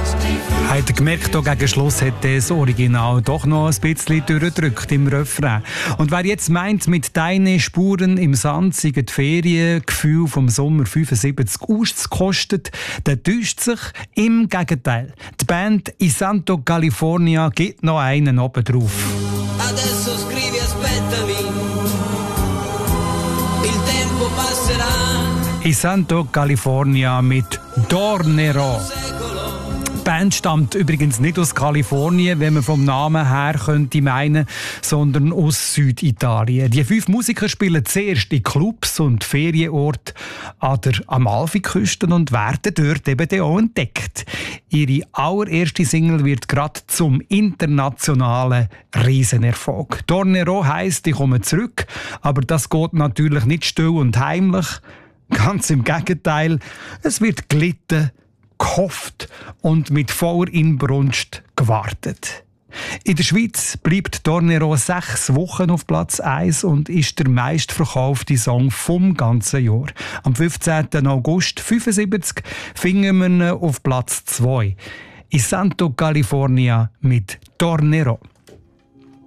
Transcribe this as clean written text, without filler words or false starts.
Habt ihr gemerkt, auch gegen Schluss hat das Original doch noch ein bisschen durchgedrückt im Refrain. Und wer jetzt meint, mit «Deine Spuren im Sand» sei die Feriengefühl vom Sommer 75 auszukostet, der täuscht sich. Im Gegenteil. Die Band «I Santo California» gibt noch einen oben drauf. Adesso scrivi aspettami, il tempo passerà. «I Santo California» mit «Tornerò». Die Band stammt übrigens nicht aus Kalifornien, wenn man vom Namen her könnte meinen, sondern aus Süditalien. Die 5 Musiker spielen zuerst in Clubs und Ferienorten an der Amalfiküste und werden dort eben auch entdeckt. Ihre allererste Single wird gerade zum internationalen Riesenerfolg. «Tornerò» heisst, ich komme zurück, aber das geht natürlich nicht still und heimlich. Ganz im Gegenteil, es wird gelitten, gehofft und mit voller Inbrunst gewartet. In der Schweiz bleibt «Tornerò» 6 Wochen auf Platz 1 und ist der meistverkaufte Song vom ganzen Jahr. Am 15. August 1975 finden wir ihn auf Platz 2. «I Santo California» mit «Tornerò».